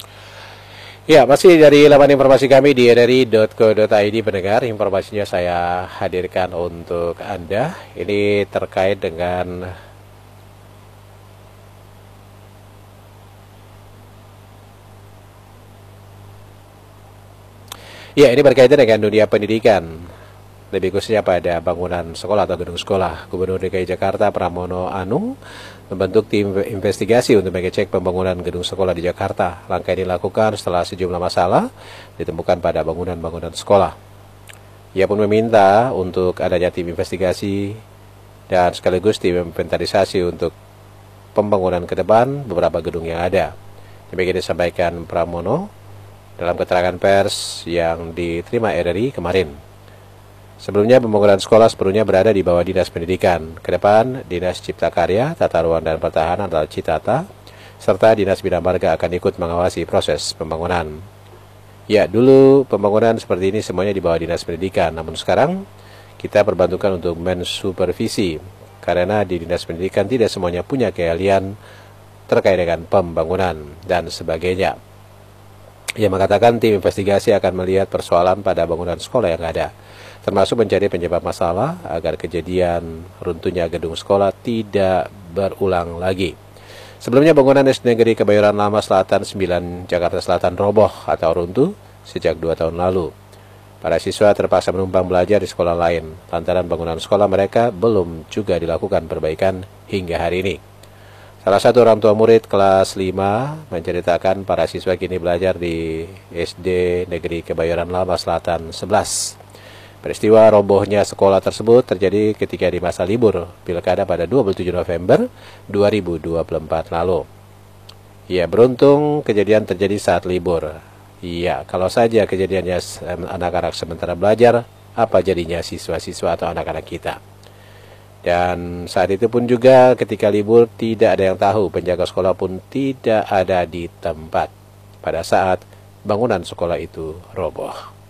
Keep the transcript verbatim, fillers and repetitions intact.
Ya, masih dari laman informasi kami di r r i titik co titik i d pendengar. Informasinya saya hadirkan untuk Anda. Ini terkait dengan Ya, ini berkaitan dengan dunia pendidikan. Lebih khususnya pada bangunan sekolah atau gedung sekolah. Gubernur D K I Jakarta Pramono Anung membentuk tim investigasi untuk mengecek pembangunan gedung sekolah di Jakarta. Langkah ini dilakukan setelah sejumlah masalah ditemukan pada bangunan-bangunan sekolah. Ia pun meminta untuk adanya tim investigasi dan sekaligus tim inventarisasi untuk pembangunan ke depan beberapa gedung yang ada. Demikian disampaikan Pramono dalam keterangan pers yang diterima R R I kemarin. Sebelumnya pembangunan sekolah sepenuhnya berada di bawah Dinas Pendidikan. Kedepan, Dinas Cipta Karya, Tata Ruang dan Pertahanan atau Citata, serta Dinas Bina Marga akan ikut mengawasi proses pembangunan. Ya, dulu pembangunan seperti ini semuanya di bawah Dinas Pendidikan, namun sekarang kita perbantukan untuk mensupervisi, karena di Dinas Pendidikan tidak semuanya punya keahlian terkait dengan pembangunan dan sebagainya. Ia mengatakan tim investigasi akan melihat persoalan pada bangunan sekolah yang ada, termasuk mencari penyebab masalah agar kejadian runtuhnya gedung sekolah tidak berulang lagi. Sebelumnya bangunan S D Negeri Kebayoran Lama Selatan sembilan Jakarta Selatan roboh atau runtuh sejak dua tahun lalu. Para siswa terpaksa menumpang belajar di sekolah lain, lantaran bangunan sekolah mereka belum juga dilakukan perbaikan hingga hari ini. Salah satu orang tua murid kelas lima menceritakan para siswa kini belajar di S D Negeri Kebayoran Lama Selatan sebelas. Peristiwa robohnya sekolah tersebut terjadi ketika di masa libur Pilkada pada dua puluh tujuh November dua ribu dua puluh empat lalu. Ya, beruntung kejadian terjadi saat libur. Iya, kalau saja kejadiannya anak-anak sementara belajar, apa jadinya siswa-siswa atau anak-anak kita? Dan saat itu pun juga ketika libur tidak ada yang tahu, penjaga sekolah pun tidak ada di tempat pada saat bangunan sekolah itu roboh.